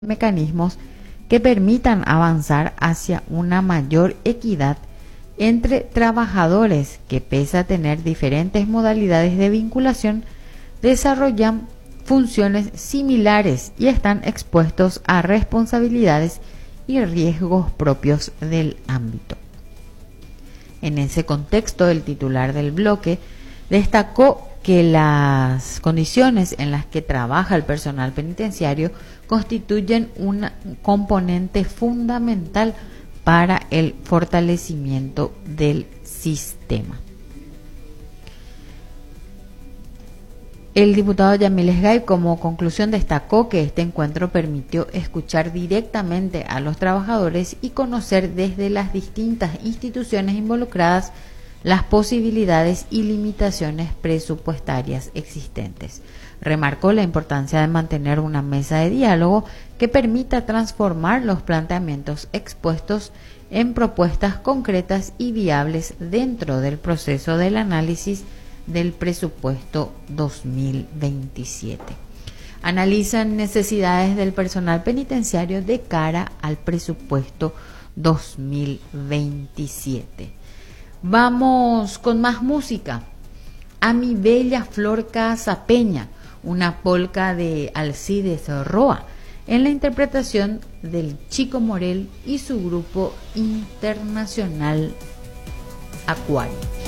mecanismos que permitan avanzar hacia una mayor equidad entre trabajadores que, pese a tener diferentes modalidades de vinculación, desarrollan funciones similares y están expuestos a responsabilidades y riesgos propios del ámbito. En ese contexto, el titular del bloque destacó que las condiciones en las que trabaja el personal penitenciario constituyen un componente fundamental para el fortalecimiento del sistema. El diputado Yamil Esgay, como conclusión, destacó que este encuentro permitió escuchar directamente a los trabajadores y conocer desde las distintas instituciones involucradas las posibilidades y limitaciones presupuestarias existentes. Remarcó la importancia de mantener una mesa de diálogo que permita transformar los planteamientos expuestos en propuestas concretas y viables dentro del proceso del análisis del presupuesto 2027. Analizan necesidades del personal penitenciario de cara al presupuesto 2027. Vamos con más música. A mi bella flor casapeña, una polca de Alcides Roa, en la interpretación del Chico Morel y su grupo internacional Acuario.